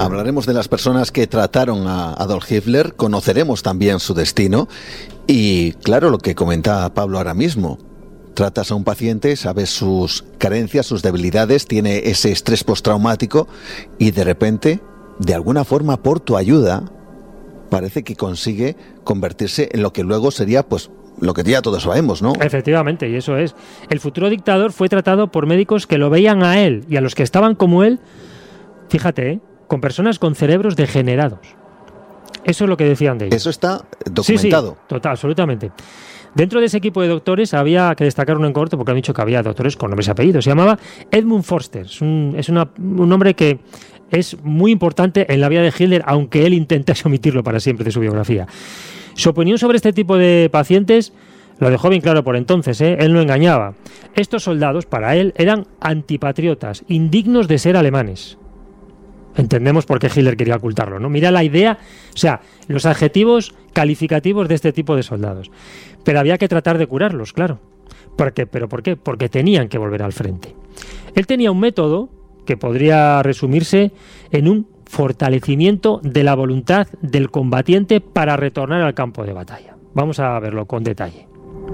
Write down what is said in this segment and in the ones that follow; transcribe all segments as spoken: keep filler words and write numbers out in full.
Hablaremos de las personas que trataron a Adolf Hitler, conoceremos también su destino y, claro, lo que comenta Pablo ahora mismo. Tratas a un paciente, sabes sus carencias, sus debilidades, tiene ese estrés postraumático y de repente, de alguna forma, por tu ayuda, parece que consigue convertirse en lo que luego sería, pues, lo que ya todos sabemos, ¿no? Efectivamente, y eso es. El futuro dictador fue tratado por médicos que lo veían a él y a los que estaban como él, fíjate, ¿eh? con personas con cerebros degenerados. Eso es lo que decían de ellos. Eso está documentado. Sí, sí, total, absolutamente. Dentro de ese equipo de doctores había que destacar uno en corto porque han dicho que había doctores con nombres y apellidos. Se llamaba Edmund Forster. Es un, es una, un nombre que es muy importante en la vida de Hitler, aunque él intenta omitirlo para siempre de su biografía. Su opinión sobre este tipo de pacientes lo dejó bien claro por entonces, ¿eh? Él no engañaba. Estos soldados, para él, eran antipatriotas, indignos de ser alemanes. Entendemos por qué Hitler quería ocultarlo, ¿no? Mira la idea, o sea, los adjetivos calificativos de este tipo de soldados. Pero había que tratar de curarlos, claro. ¿Por qué? ¿Pero por qué? Porque tenían que volver al frente. Él tenía un método que podría resumirse en un fortalecimiento de la voluntad del combatiente para retornar al campo de batalla. Vamos a verlo con detalle.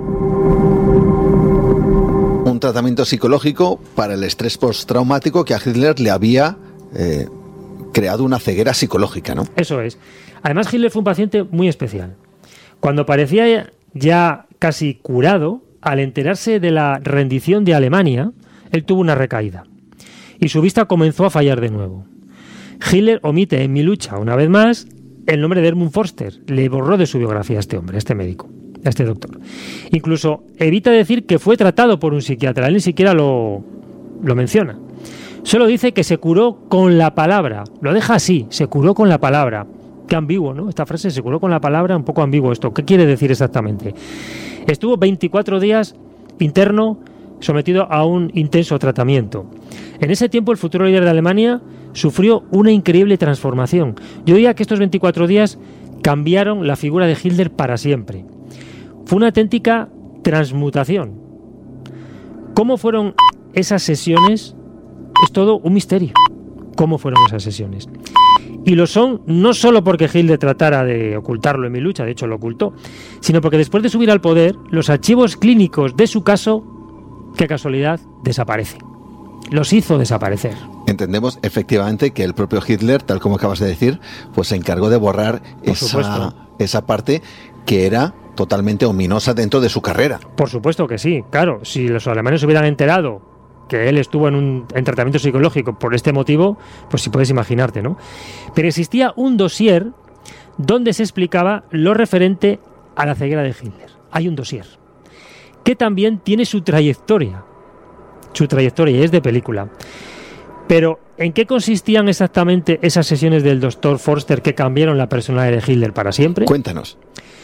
Un tratamiento psicológico para el estrés postraumático que a Hitler le había eh, creado una ceguera psicológica, ¿no? Eso es. Además, Hitler fue un paciente muy especial. Cuando parecía ya casi curado, al enterarse de la rendición de Alemania, él tuvo una recaída y su vista comenzó a fallar de nuevo. Hitler omite en Mi lucha, una vez más, el nombre de Edmund Forster. Le borró de su biografía a este hombre, a este médico, a este doctor. Incluso evita decir que fue tratado por un psiquiatra. Él ni siquiera lo, lo menciona. Solo dice que se curó con la palabra. Lo deja así, se curó con la palabra. Qué ambiguo, ¿no? Esta frase, se curó con la palabra, un poco ambiguo esto. ¿Qué quiere decir exactamente? Estuvo veinticuatro días interno, sometido a un intenso tratamiento. En ese tiempo, el futuro líder de Alemania sufrió una increíble transformación. Yo diría que estos veinticuatro días cambiaron la figura de Hitler para siempre. Fue una auténtica transmutación. ¿Cómo fueron esas sesiones? Es todo un misterio. ¿Cómo fueron esas sesiones? Y lo son no solo porque Hitler tratara de ocultarlo en Mi lucha, de hecho lo ocultó, sino porque después de subir al poder, los archivos clínicos de su caso, qué casualidad, desaparecen. Los hizo desaparecer. Entendemos efectivamente que el propio Hitler, tal como acabas de decir, pues se encargó de borrar esa, esa parte que era totalmente ominosa dentro de su carrera. Por supuesto que sí, claro. Si los alemanes se hubieran enterado que él estuvo en un en tratamiento psicológico por este motivo, pues si puedes imaginarte, ¿no? Pero existía un dossier donde se explicaba lo referente a la ceguera de Hitler. Hay un dossier que también tiene su trayectoria. Su trayectoria y es de película. Pero, ¿en qué consistían exactamente esas sesiones del doctor Forster que cambiaron la personalidad de Hitler para siempre? Cuéntanos.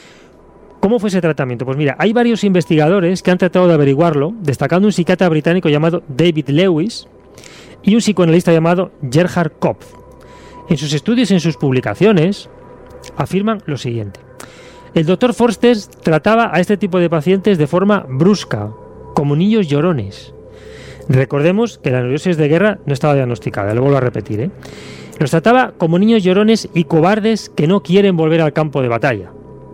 ¿Cómo fue ese tratamiento? Pues mira, hay varios investigadores que han tratado de averiguarlo, destacando un psiquiatra británico llamado David Lewis y un psicoanalista llamado Gerhard Kopf. En sus estudios y en sus publicaciones afirman lo siguiente. El doctor Forster trataba a este tipo de pacientes de forma brusca, como niños llorones. Recordemos que la neurosis de guerra no estaba diagnosticada, lo vuelvo a repetir, ¿eh? Los trataba como niños llorones y cobardes que no quieren volver al campo de batalla.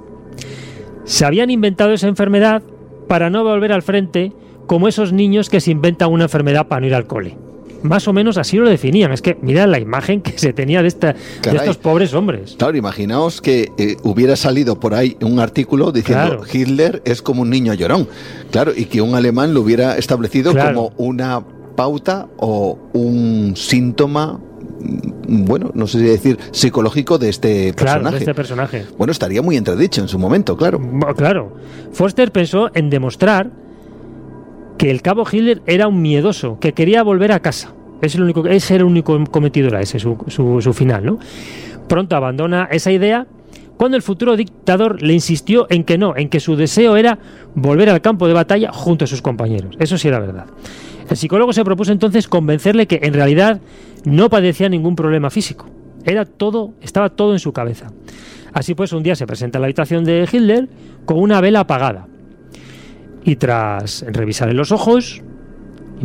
Se habían inventado esa enfermedad para no volver al frente, como esos niños que se inventan una enfermedad para no ir al cole. Más o menos así lo definían. Es que mirad la imagen que se tenía de, esta, de estos pobres hombres. Claro, imaginaos que eh, hubiera salido por ahí un artículo diciendo claro. Hitler es como un niño llorón. Claro, y que un alemán lo hubiera establecido claro. como una pauta o un síntoma, bueno, no sé si decir psicológico de este personaje. Claro, de este personaje. Bueno, estaría muy entredicho en su momento, claro. Claro. Forster pensó en demostrar que el cabo Hitler era un miedoso, que quería volver a casa. Es el único, ese era el único cometido, era ese, su, su, su final, ¿no? Pronto abandona esa idea cuando el futuro dictador le insistió en que no, en que su deseo era volver al campo de batalla junto a sus compañeros. Eso sí era verdad. El psicólogo se propuso entonces convencerle que en realidad no padecía ningún problema físico. Era todo, estaba todo en su cabeza. Así pues, un día se presenta en la habitación de Hitler con una vela apagada. Y tras revisarle los ojos,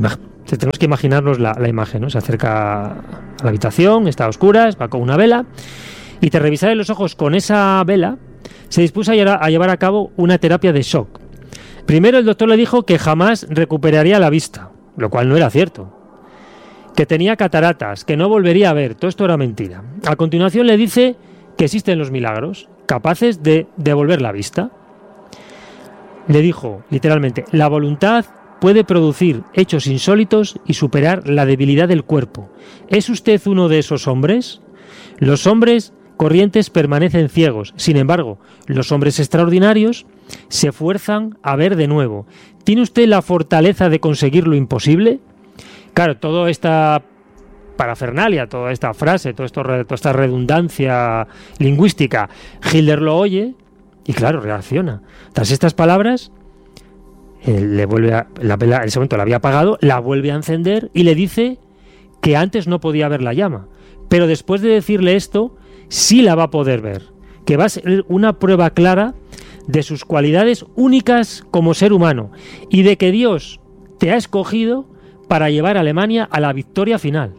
tenemos que imaginarnos la, la imagen, ¿no? Se acerca a la habitación, está a oscuras, va con una vela, y tras revisarle los ojos con esa vela, se dispuso a llevar, a llevar a cabo una terapia de shock. Primero el doctor le dijo que jamás recuperaría la vista, lo cual no era cierto, que tenía cataratas, que no volvería a ver, todo esto era mentira. A continuación le dice que existen los milagros, capaces de devolver la vista. Le dijo, literalmente, la voluntad puede producir hechos insólitos y superar la debilidad del cuerpo. ¿Es usted uno de esos hombres? Los hombres corrientes permanecen ciegos. Sin embargo, los hombres extraordinarios se fuerzan a ver de nuevo. ¿Tiene usted la fortaleza de conseguir lo imposible? Claro, toda esta parafernalia, toda esta frase, todo esto, toda esta redundancia lingüística, Hitler lo oye y claro, reacciona. Tras estas palabras, él le vuelve a, la vela, en ese momento la había apagado, la vuelve a encender y le dice que antes no podía ver la llama, pero después de decirle esto, sí la va a poder ver, que va a ser una prueba clara de sus cualidades únicas como ser humano y de que Dios te ha escogido para llevar a Alemania a la victoria final.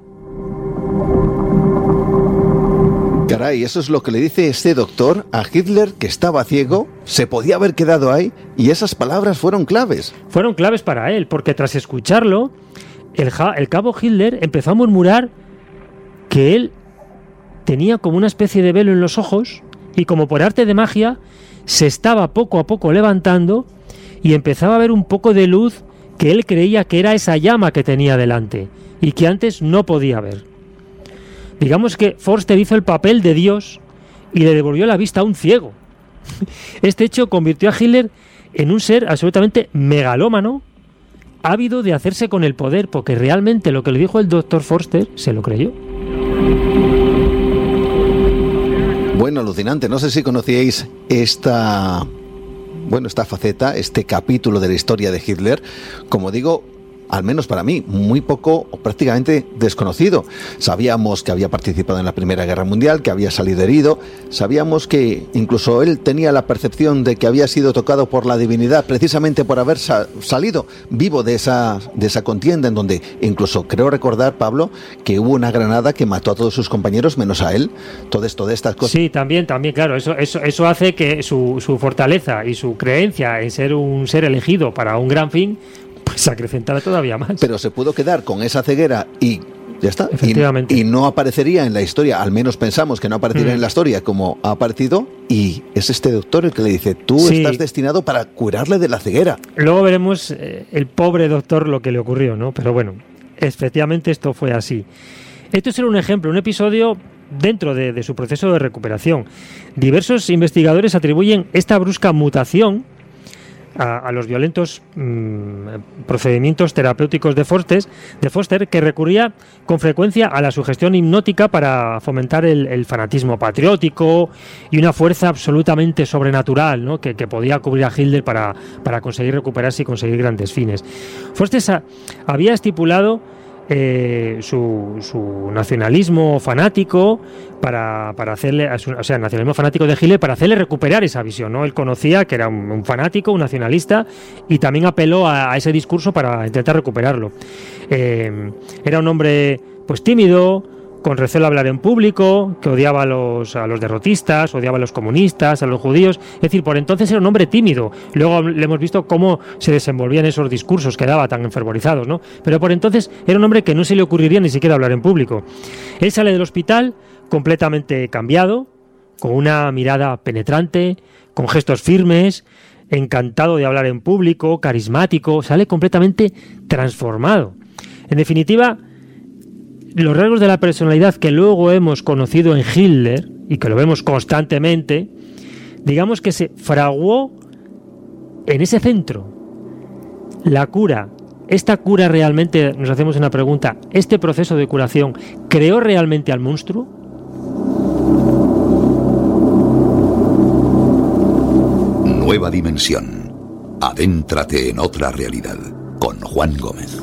Caray, eso es lo que le dice este doctor a Hitler, que estaba ciego, se podía haber quedado ahí, y esas palabras fueron claves. Fueron claves para él, porque tras escucharlo, el, ja, el cabo Hitler empezó a murmurar que él tenía como una especie de velo en los ojos, y como por arte de magia, se estaba poco a poco levantando, y empezaba a ver un poco de luz que él creía que era esa llama que tenía delante, y que antes no podía ver. Digamos que Forster hizo el papel de Dios y le devolvió la vista a un ciego. Este hecho convirtió a Hitler en un ser absolutamente megalómano, ávido de hacerse con el poder, porque realmente lo que le dijo el doctor Forster se lo creyó. Bueno, alucinante. No sé si conocíais esta, bueno, esta faceta, este capítulo de la historia de Hitler. Como digo, al menos para mí, muy poco o prácticamente desconocido. Sabíamos que había participado en la Primera Guerra Mundial, que había salido herido, sabíamos que incluso él tenía la percepción de que había sido tocado por la divinidad precisamente por haber sa- salido vivo de esa, de esa contienda, en donde incluso creo recordar, Pablo, que hubo una granada que mató a todos sus compañeros menos a él. Todo esto de estas cosas. Sí, también, también, claro, eso, eso, eso hace que su, su fortaleza y su creencia en ser un ser elegido para un gran fin pues se acrecentara todavía más. Pero se pudo quedar con esa ceguera y ya está. Efectivamente. Y, y no aparecería en la historia, al menos pensamos que no aparecería mm. en la historia como ha aparecido, y es este doctor el que le dice, tú sí. estás destinado para curarle de la ceguera. Luego veremos eh, el pobre doctor lo que le ocurrió, ¿no? Pero bueno, efectivamente esto fue así. Esto es un ejemplo, un episodio dentro de, de su proceso de recuperación. Diversos investigadores atribuyen esta brusca mutación A, a los violentos mmm, procedimientos terapéuticos de Foster, de Foster, que recurría con frecuencia a la sugestión hipnótica para fomentar el, el fanatismo patriótico y una fuerza absolutamente sobrenatural, ¿no? que, que podía cubrir a Hitler para, para conseguir recuperarse y conseguir grandes fines. Foster sa- había estipulado Eh, su, su nacionalismo fanático para, para hacerle, o sea, el nacionalismo fanático de Hitler para hacerle recuperar esa visión, ¿no? Él conocía que era un, un fanático, un nacionalista, y también apeló a, a ese discurso para intentar recuperarlo. Eh, era un hombre pues tímido, con recelo a hablar en público, que odiaba a los, a los derrotistas, odiaba a los comunistas, a los judíos. Es decir, por entonces era un hombre tímido. Luego le hemos visto cómo se desenvolvían esos discursos que daba tan enfervorizados, ¿no? Pero por entonces era un hombre que no se le ocurriría ni siquiera hablar en público. Él sale del hospital completamente cambiado, con una mirada penetrante, con gestos firmes, encantado de hablar en público, carismático, sale completamente transformado. En definitiva, los rasgos de la personalidad que luego hemos conocido en Hitler y que lo vemos constantemente, digamos que se fraguó en ese centro. La cura, esta cura realmente, nos hacemos una pregunta, ¿este proceso de curación creó realmente al monstruo? Nueva dimensión. Adéntrate en otra realidad con Juan Gómez.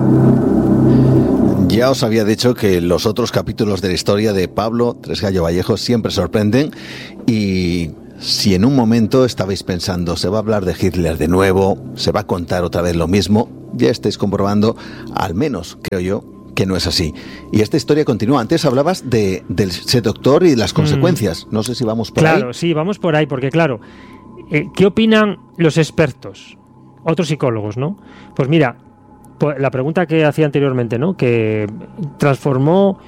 Ya os había dicho que los otros capítulos de la historia de Pablo Tresgallo Vallejo siempre sorprenden, y si en un momento estabais pensando, se va a hablar de Hitler de nuevo, se va a contar otra vez lo mismo, ya estáis comprobando, al menos creo yo, que no es así. Y esta historia continúa. Antes hablabas de, del seductor y las consecuencias. No sé si vamos por claro, ahí. Claro, sí, vamos por ahí, porque claro, eh, ¿qué opinan los expertos? Otros psicólogos, ¿no? Pues mira, la pregunta que hacía anteriormente, ¿no? Que transformó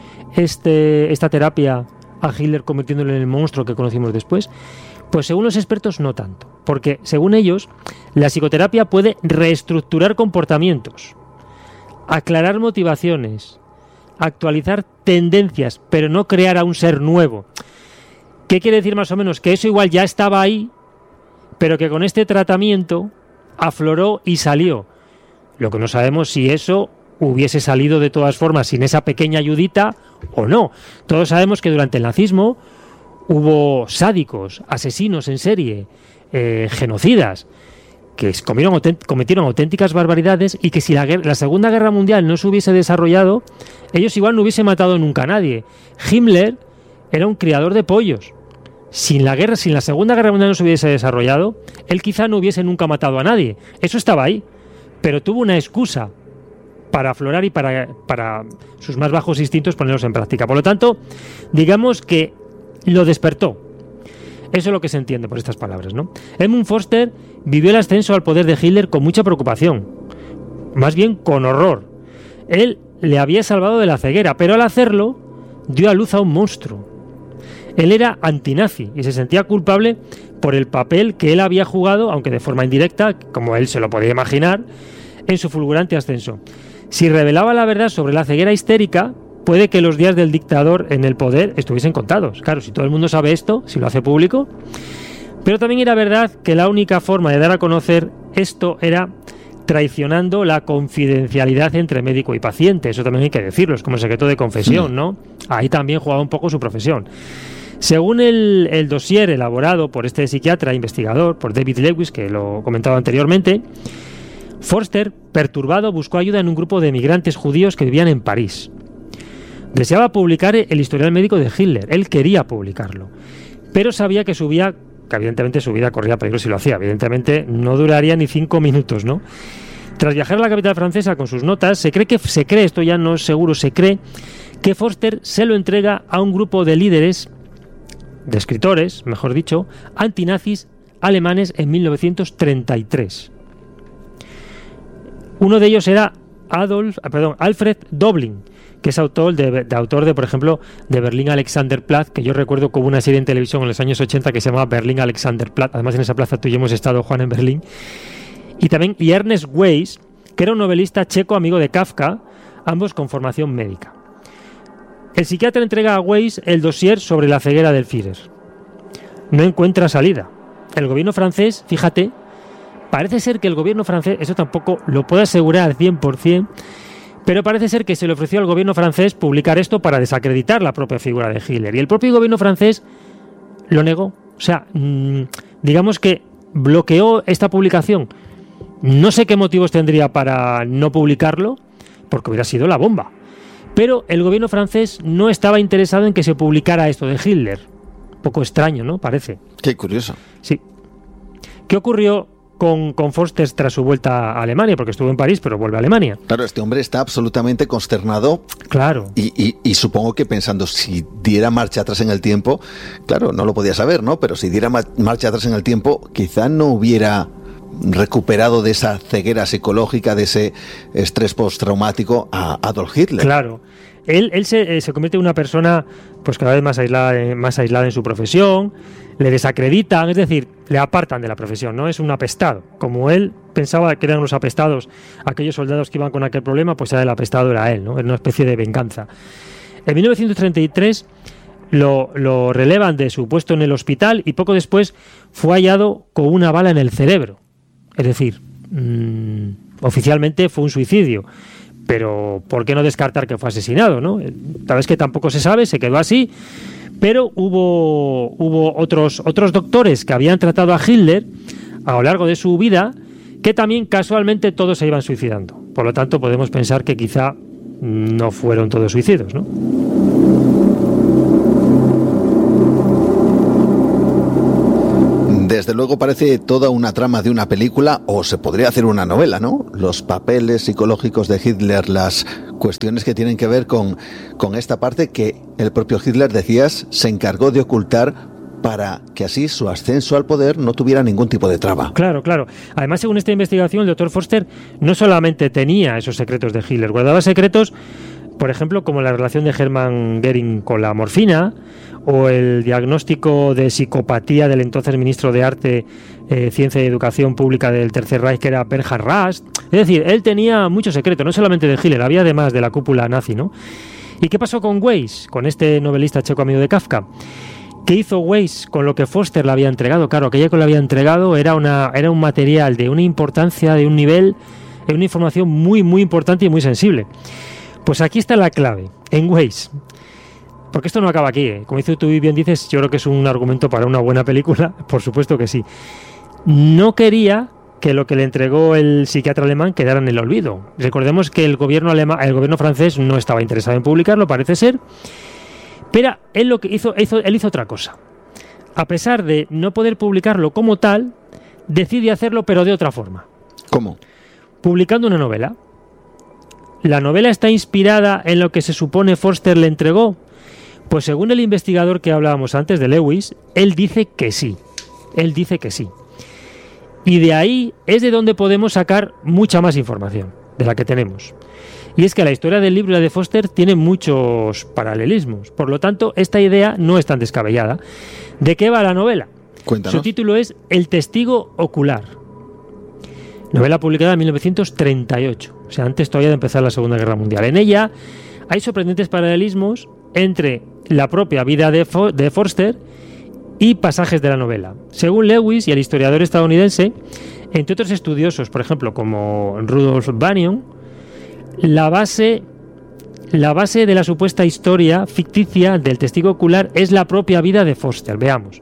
este, esta terapia a Hitler convirtiéndolo en el monstruo que conocimos después. Pues según los expertos no tanto, porque según ellos la psicoterapia puede reestructurar comportamientos, aclarar motivaciones, actualizar tendencias, pero no crear a un ser nuevo. ¿Qué quiere decir más o menos? Que eso igual ya estaba ahí, pero que con este tratamiento afloró y salió. Lo que no sabemos si eso hubiese salido de todas formas sin esa pequeña ayudita o no. Todos sabemos que durante el nazismo hubo sádicos, asesinos en serie, eh, genocidas, que cometieron, autént- cometieron auténticas barbaridades y que si la, guerra, la Segunda Guerra Mundial no se hubiese desarrollado, ellos igual no hubiesen matado nunca a nadie. Himmler era un criador de pollos. Sin la guerra, sin la Segunda Guerra Mundial no se hubiese desarrollado, él quizá no hubiese nunca matado a nadie. Eso estaba ahí, pero tuvo una excusa para aflorar y para, para sus más bajos instintos ponerlos en práctica. Por lo tanto, digamos que lo despertó. Eso es lo que se entiende por estas palabras, ¿no? Edmund Forster vivió el ascenso al poder de Hitler con mucha preocupación, más bien con horror. Él le había salvado de la ceguera, pero al hacerlo dio a luz a un monstruo. Él era antinazi y se sentía culpable por el papel que él había jugado, aunque de forma indirecta, como él se lo podía imaginar, en su fulgurante ascenso. Si revelaba la verdad sobre la ceguera histérica, puede que los días del dictador en el poder estuviesen contados. Claro, si todo el mundo sabe esto, si lo hace público. Pero también era verdad que la única forma de dar a conocer esto era traicionando la confidencialidad entre médico y paciente. Eso también hay que decirlo, es como el secreto de confesión, ¿no? Ahí también jugaba un poco su profesión. Según el, el dossier elaborado por este psiquiatra investigador, por David Lewis, que lo comentaba anteriormente, Forster, perturbado, buscó ayuda en un grupo de emigrantes judíos que vivían en París. Deseaba publicar el historial médico de Hitler, él quería publicarlo, pero sabía que su vida, que evidentemente su vida corría peligro si lo hacía, evidentemente no duraría ni cinco minutos, ¿no? Tras viajar a la capital francesa con sus notas, se cree que se cree, esto ya no es seguro, se cree que Forster se lo entrega a un grupo de líderes, de escritores, mejor dicho, antinazis alemanes en mil novecientos treinta y tres. Uno de ellos era Adolf, perdón, Alfred Döblin, que es autor de, de autor de, por ejemplo, de Berlín Alexanderplatz, que yo recuerdo que hubo una serie en televisión en los años ochenta que se llamaba Berlín Alexanderplatz. Además, en esa plaza tú y yo hemos estado, Juan, en Berlín. Y también y Ernest Weiss, que era un novelista checo amigo de Kafka, ambos con formación médica. El psiquiatra entrega a Weiss el dossier sobre la ceguera del Führer. No encuentra salida. El gobierno francés, fíjate, parece ser que el gobierno francés, eso tampoco lo puedo asegurar al cien por ciento, pero parece ser que se le ofreció al gobierno francés publicar esto para desacreditar la propia figura de Hitler. Y el propio gobierno francés lo negó. O sea, mmm, digamos que bloqueó esta publicación. No sé qué motivos tendría para no publicarlo, porque hubiera sido la bomba. Pero el gobierno francés no estaba interesado en que se publicara esto de Hitler. Un poco extraño, ¿no? Parece. Qué curioso. Sí. ¿Qué ocurrió con, con Forster tras su vuelta a Alemania? Porque estuvo en París, pero vuelve a Alemania. Claro, este hombre está absolutamente consternado. Claro. Y, y, y supongo que pensando, si diera marcha atrás en el tiempo, claro, no lo podía saber, ¿no? Pero si diera ma- marcha atrás en el tiempo, quizá no hubiera recuperado de esa ceguera psicológica, de ese estrés postraumático a Adolf Hitler. Claro. Él, él se, eh, se convierte en una persona pues cada vez más aislada, eh, más aislada en su profesión, le desacreditan, es decir, le apartan de la profesión, ¿no? Es un apestado. Como él pensaba que eran los apestados aquellos soldados que iban con aquel problema, pues era el apestado era él, ¿no? Era una especie de venganza. En mil novecientos treinta y tres lo, lo relevan de su puesto en el hospital y poco después fue hallado con una bala en el cerebro. Es decir, mmm, oficialmente fue un suicidio. Pero ¿por qué no descartar que fue asesinado, no? Tal vez que tampoco se sabe, se quedó así, pero hubo, hubo otros, otros doctores que habían tratado a Hitler a lo largo de su vida, que también casualmente todos se iban suicidando. Por lo tanto, podemos pensar que quizá no fueron todos suicidios, ¿no? desde luego parece toda una trama de una película, o se podría hacer una novela, ¿no? Los papeles psicológicos de Hitler, las cuestiones que tienen que ver con, con esta parte que el propio Hitler, decías, se encargó de ocultar para que así su ascenso al poder no tuviera ningún tipo de traba. Claro, claro. Además, según esta investigación, el doctor Forster no solamente tenía esos secretos de Hitler, guardaba secretos, por ejemplo, como la relación de Hermann Göring con la morfina, o el diagnóstico de psicopatía del entonces ministro de Arte, eh, Ciencia y Educación Pública del Tercer Reich, que era Bernhard Rast. Es decir, él tenía muchos secretos, no solamente de Hitler, había además de la cúpula nazi, ¿no? ¿Y qué pasó con Weiss, con este novelista checo amigo de Kafka? ¿Qué hizo Weiss con lo que Forster le había entregado? Claro, aquello que le había entregado era, una, era un material de una importancia, de un nivel, de una información muy, muy importante y muy sensible. Pues aquí está la clave, en Weiss. Porque esto no acaba aquí, ¿eh? Como dices tú bien dices, yo creo que es un argumento para una buena película, por supuesto que sí. No quería que lo que le entregó el psiquiatra alemán quedara en el olvido. Recordemos que el gobierno alemán, el gobierno francés no estaba interesado en publicarlo, parece ser, pero él lo que hizo, hizo, él hizo otra cosa. A pesar de no poder publicarlo como tal, decide hacerlo, pero de otra forma. ¿Cómo? Publicando una novela. ¿La novela está inspirada en lo que se supone Forster le entregó? Pues según el investigador que hablábamos antes, de Lewis, él dice que sí. Él dice que sí. Y de ahí es de donde podemos sacar mucha más información de la que tenemos. Y es que la historia del libro y la de Forster tiene muchos paralelismos. Por lo tanto, esta idea no es tan descabellada. ¿De qué va la novela? Cuéntanos. Su título es El testigo ocular. Novela publicada en mil novecientos treinta y ocho. O sea, antes todavía de empezar la Segunda Guerra Mundial. En ella hay sorprendentes paralelismos entre la propia vida de, For- de Forster y pasajes de la novela. Según Lewis y el historiador estadounidense, entre otros estudiosos, por ejemplo, como Rudolf Bannion, la base, la base de la supuesta historia ficticia del testigo ocular es la propia vida de Forster. Veamos.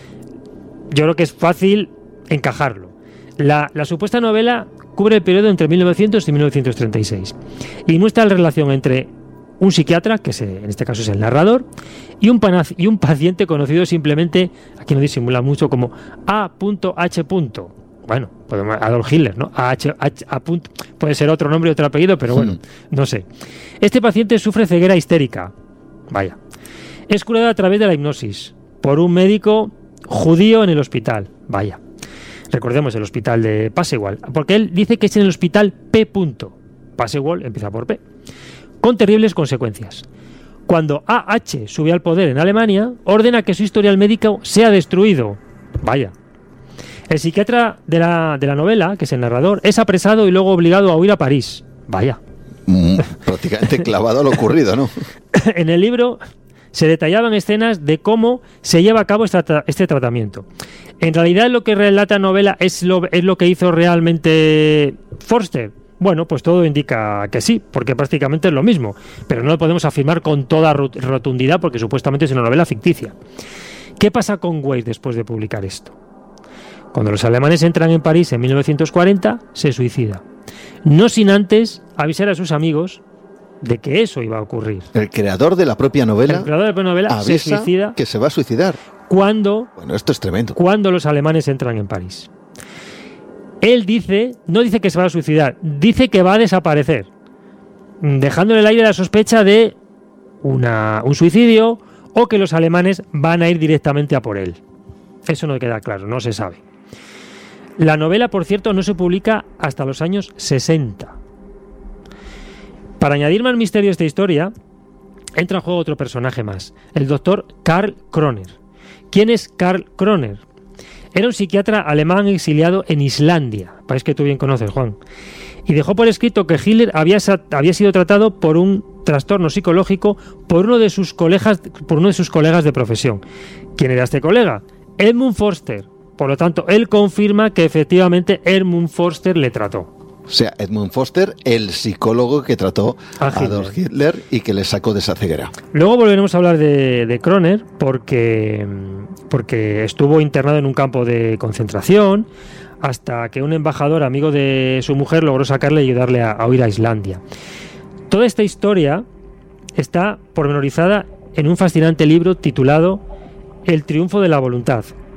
Yo creo que es fácil encajarlo. La, la supuesta novela cubre el periodo entre mil novecientos y mil novecientos treinta y seis y muestra la relación entre un psiquiatra, que es, en este caso es el narrador, y un, pana- y un paciente conocido simplemente, aquí no disimula mucho, como A H. Bueno, podemos, Adolf Hitler, ¿no? A H, H, A. Puede ser otro nombre y otro apellido, pero bueno, hmm. no sé. Este paciente sufre ceguera histérica. Vaya. Es curado a través de la hipnosis por un médico judío en el hospital. Vaya. Recordemos el hospital de Passewall, porque él dice que es en el hospital P. Passewall empieza por P. Con terribles consecuencias. Cuando A H sube al poder en Alemania, ordena que su historial médico sea destruido. Vaya. El psiquiatra de la, de la novela, que es el narrador, es apresado y luego obligado a huir a París. Vaya. Mm, prácticamente clavado a lo ocurrido, ¿no? En el libro se detallaban escenas de cómo se lleva a cabo este, este tratamiento. En realidad lo que relata la novela es lo, es lo que hizo realmente Forster. Bueno, pues todo indica que sí, porque prácticamente es lo mismo, pero no lo podemos afirmar con toda rotundidad porque supuestamente es una novela ficticia. ¿Qué pasa con Weiss después de publicar esto? Cuando los alemanes entran en París en mil novecientos cuarenta, se suicida. No sin antes avisar a sus amigos de que eso iba a ocurrir. El creador de la propia novela, el creador de la propia novela se suicida que se va a suicidar. Cuando, bueno, esto es tremendo. Cuando los alemanes entran en París. Él dice, no dice que se va a suicidar, dice que va a desaparecer, dejando en el aire la sospecha de una, un suicidio o que los alemanes van a ir directamente a por él. Eso no queda claro, no se sabe. La novela, por cierto, no se publica hasta los años sesenta. Para añadir más misterio a esta historia, entra en juego otro personaje más, el doctor Karl Kroner. ¿Quién es Karl Kroner? Era un psiquiatra alemán exiliado en Islandia, país que tú bien conoces, Juan, y dejó por escrito que Hitler había, había sido tratado por un trastorno psicológico por uno de sus colegas, por uno de sus colegas de profesión. ¿Quién era este colega? Edmund Forster. Por lo tanto, él confirma que efectivamente Edmund Forster le trató. O sea, Edmund Forster, el psicólogo que trató a, a Adolf Hitler y que le sacó de esa ceguera. Luego volveremos a hablar de, de Kroner porque, porque estuvo internado en un campo de concentración hasta que un embajador amigo de su mujer logró sacarle y ayudarle a, a huir a Islandia. Toda esta historia está pormenorizada en un fascinante libro titulado El triunfo de la voluntad,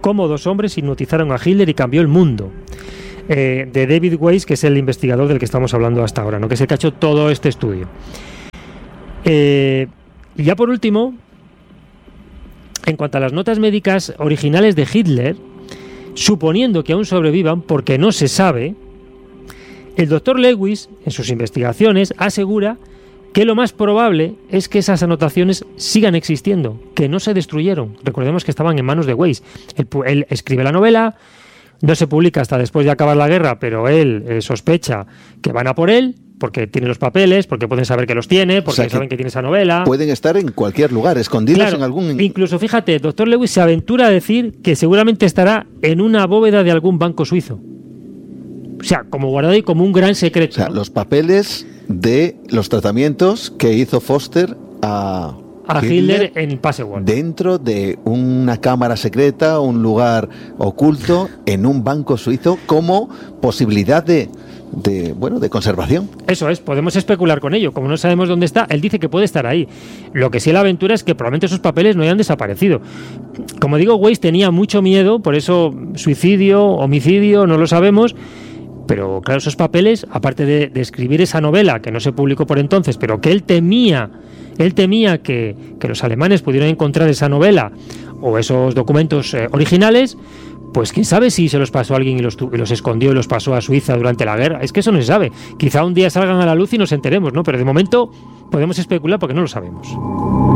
cómo dos hombres hipnotizaron a Hitler y cambió el mundo. Eh, de David Weiss, que es el investigador del que estamos hablando hasta ahora, ¿no? Que es el que ha hecho todo este estudio. Eh, y ya por último, en cuanto a las notas médicas originales de Hitler, suponiendo que aún sobrevivan, porque no se sabe, el doctor Lewis, en sus investigaciones, asegura que lo más probable es que esas anotaciones sigan existiendo, que no se destruyeron. Recordemos que estaban en manos de Weiss. Él, él escribe la novela, no se publica hasta después de acabar la guerra, pero él eh, sospecha que van a por él, porque tiene los papeles, porque pueden saber que los tiene, porque o sea, que saben que tiene esa novela. Pueden estar en cualquier lugar, escondidos claro, en algún... Incluso, fíjate, doctor Lewis se aventura a decir que seguramente estará en una bóveda de algún banco suizo. O sea, como guardado y como un gran secreto. O sea, ¿no? Los papeles de los tratamientos que hizo Foster a... a Hitler, Hitler en Pasewalk. Dentro de una cámara secreta, un lugar oculto, en un banco suizo, como posibilidad de, de, bueno, de conservación. Eso es, podemos especular con ello. Como no sabemos dónde está, él dice que puede estar ahí. Lo que sí la aventura es que probablemente esos papeles no hayan desaparecido. Como digo, Weiss tenía mucho miedo, por eso suicidio, homicidio, no lo sabemos. Pero claro, esos papeles, aparte de, de escribir esa novela, que no se publicó por entonces, pero que él temía, él temía que, que los alemanes pudieran encontrar esa novela o esos documentos eh, originales, pues quién sabe si se los pasó a alguien y los, y los escondió y los pasó a Suiza durante la guerra. Es que eso no se sabe. Quizá un día salgan a la luz y nos enteremos, ¿no? Pero de momento podemos especular porque no lo sabemos.